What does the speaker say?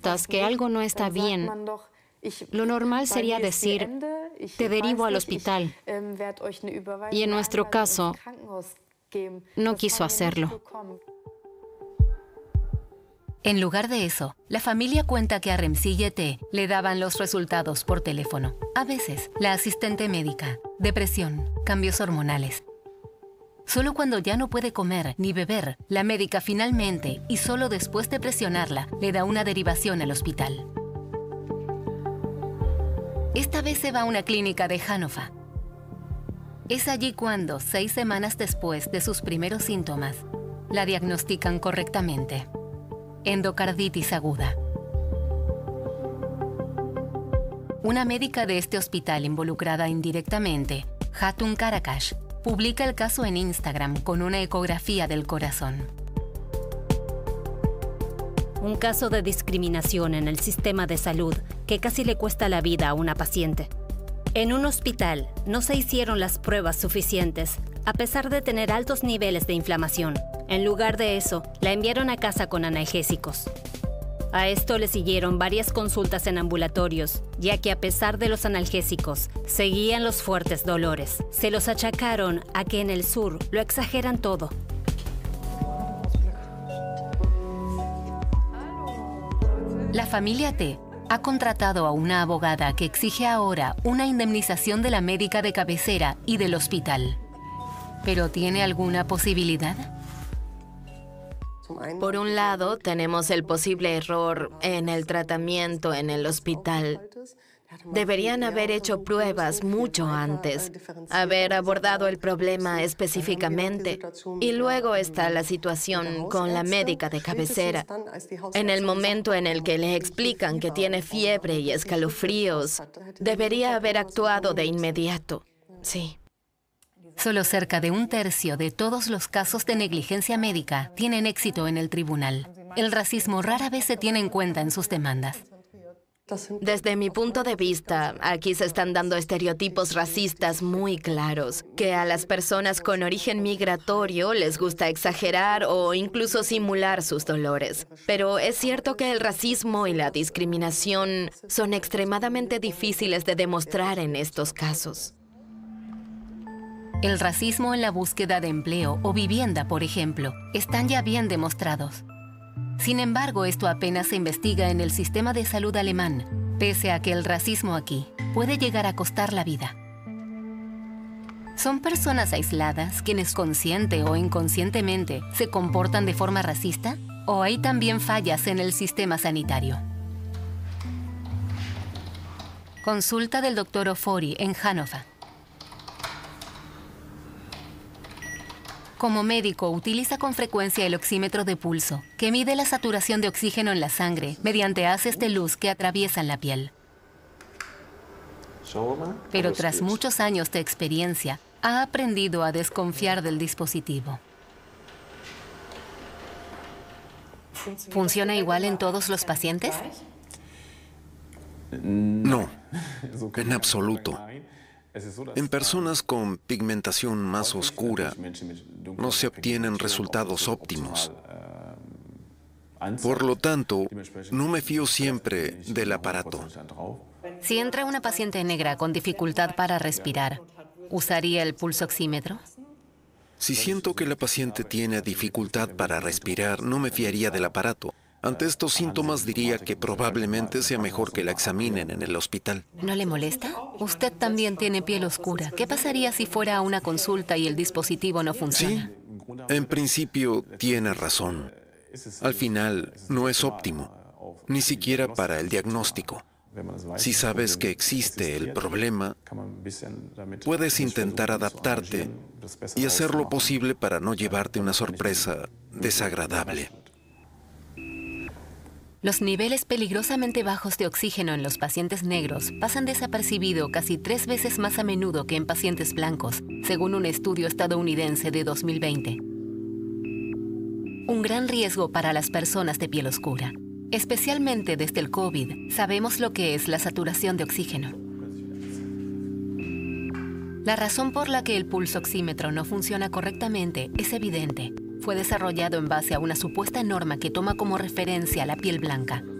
notas que algo no está bien, lo normal sería decir, te derivo al hospital. Y en nuestro caso, no quiso hacerlo. En lugar de eso, la familia cuenta que a Remziyeh le daban los resultados por teléfono. A veces, la asistente médica, depresión, cambios hormonales. Solo cuando ya no puede comer ni beber, la médica finalmente, y solo después de presionarla, le da una derivación al hospital. Esta vez se va a una clínica de Hannover. Es allí cuando, 6 semanas después de sus primeros síntomas, la diagnostican correctamente. Endocarditis aguda. Una médica de este hospital involucrada indirectamente, Hatun Karakash, publica el caso en Instagram con una ecografía del corazón. Un caso de discriminación en el sistema de salud que casi le cuesta la vida a una paciente. En un hospital no se hicieron las pruebas suficientes, a pesar de tener altos niveles de inflamación. En lugar de eso, la enviaron a casa con analgésicos. A esto le siguieron varias consultas en ambulatorios, ya que a pesar de los analgésicos, seguían los fuertes dolores. Se los achacaron a que en el sur lo exageran todo. La familia T ha contratado a una abogada que exige ahora una indemnización de la médica de cabecera y del hospital. ¿Pero tiene alguna posibilidad? Por un lado, tenemos el posible error en el tratamiento en el hospital. Deberían haber hecho pruebas mucho antes, haber abordado el problema específicamente. Y luego está la situación con la médica de cabecera. En el momento en el que le explican que tiene fiebre y escalofríos, debería haber actuado de inmediato. Sí. Solo cerca de 1/3 de todos los casos de negligencia médica tienen éxito en el tribunal. El racismo rara vez se tiene en cuenta en sus demandas. Desde mi punto de vista, aquí se están dando estereotipos racistas muy claros, que a las personas con origen migratorio les gusta exagerar o incluso simular sus dolores. Pero es cierto que el racismo y la discriminación son extremadamente difíciles de demostrar en estos casos. El racismo en la búsqueda de empleo o vivienda, por ejemplo, están ya bien demostrados. Sin embargo, esto apenas se investiga en el sistema de salud alemán, pese a que el racismo aquí puede llegar a costar la vida. ¿Son personas aisladas quienes consciente o inconscientemente se comportan de forma racista? ¿O hay también fallas en el sistema sanitario? Consulta del Dr. Ofori en Hannover. Como médico, utiliza con frecuencia el oxímetro de pulso, que mide la saturación de oxígeno en la sangre mediante haces de luz que atraviesan la piel. Pero tras muchos años de experiencia, ha aprendido a desconfiar del dispositivo. ¿Funciona igual en todos los pacientes? No, en absoluto. En personas con pigmentación más oscura, no se obtienen resultados óptimos. Por lo tanto, no me fío siempre del aparato. Si entra una paciente negra con dificultad para respirar, ¿usaría el pulsoxímetro? Si siento que la paciente tiene dificultad para respirar, no me fiaría del aparato. Ante estos síntomas diría que probablemente sea mejor que la examinen en el hospital. ¿No le molesta? Usted también tiene piel oscura. ¿Qué pasaría si fuera a una consulta y el dispositivo no funciona? Sí, en principio tiene razón. Al final no es óptimo, ni siquiera para el diagnóstico. Si sabes que existe el problema, puedes intentar adaptarte y hacer lo posible para no llevarte una sorpresa desagradable. Los niveles peligrosamente bajos de oxígeno en los pacientes negros pasan desapercibido casi 3 veces más a menudo que en pacientes blancos, según un estudio estadounidense de 2020. Un gran riesgo para las personas de piel oscura. Especialmente desde el COVID, sabemos lo que es la saturación de oxígeno. La razón por la que el pulsoxímetro no funciona correctamente es evidente. Fue desarrollado en base a una supuesta norma que toma como referencia la piel blanca.